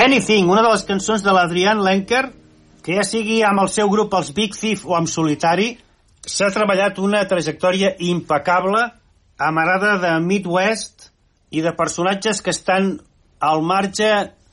Anything, una de les cançons de l'Adrian Lenker, que ja sigui amb el seu grup els Big Thief o amb solitari, s'ha treballat una trajectòria impecable, amarada de Midwest i de personatges que estan al marge